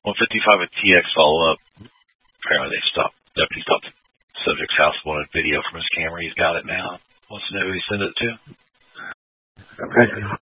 155 at TX follow-up. Apparently they stopped. Deputy stopped at subject's house, wanted video from his camera. He's got it now. Wants to know who he sent it to. Okay.